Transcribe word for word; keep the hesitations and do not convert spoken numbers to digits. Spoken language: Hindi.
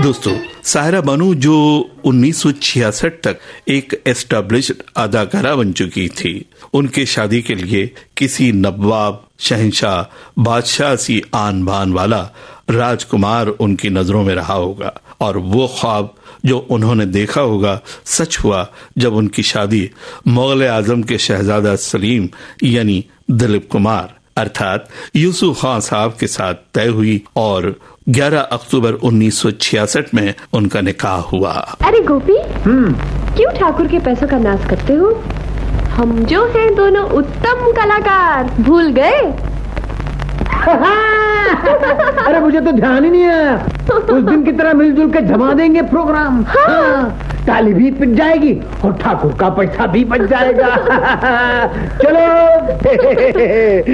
दोस्तों, सायरा बानू जो उन्नीस सौ छियासठ तक एक एस्टैब्लिश्ड अदाकारा बन चुकी थी, उनके शादी के लिए किसी नवाब, शहंशाह, बादशाह सी आन बान वाला राजकुमार उनकी नजरों में रहा होगा और वो ख्वाब जो उन्होंने देखा होगा सच हुआ जब उनकी शादी मुगल आजम के शहजादा सलीम यानी दिलीप कुमार अर्थात यूसुफ खान साहब के साथ तय हुई और ग्यारह अक्टूबर उन्नीस सौ छियासठ में उनका निकाह हुआ। अरे गोपी, क्यों ठाकुर के पैसों का नाश करते हो? हम जो हैं दोनों उत्तम कलाकार, भूल गए? अरे मुझे तो ध्यान ही नहीं आया। उस दिन की तरह मिलजुल के जमा देंगे प्रोग्राम। हाँ। हाँ, ताली भी पिट जाएगी और ठाकुर का पैसा भी बच जाएगा। चलो।